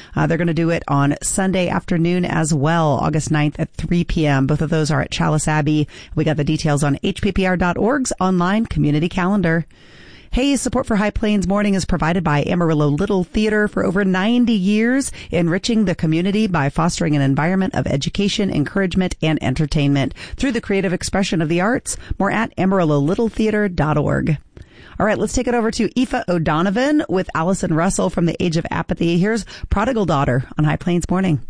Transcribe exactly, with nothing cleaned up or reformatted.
Uh, they're going to do it on Sunday afternoon as well, August ninth at three p.m. Both of those are at Chalice Abbey. We got the details on H P P R dot org's online community calendar. Hey, support for High Plains Morning is provided by Amarillo Little Theater for over ninety years, enriching the community by fostering an environment of education, encouragement, and entertainment through the creative expression of the arts. More at Amarillo Little Theater dot org. All right, let's take it over to Aoife O'Donovan with Allison Russell from The Age of Apathy. Here's Prodigal Daughter on High Plains Morning.